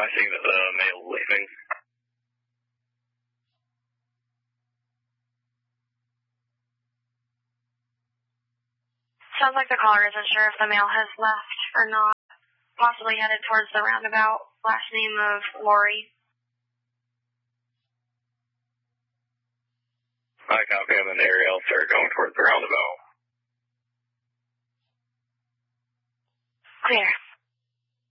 seeing that the male leaving. Sounds like the caller isn't sure if the male has left or not. Possibly headed towards the roundabout. Last name of Lori. I copy. I'm in the area. I'll start going towards the roundabout.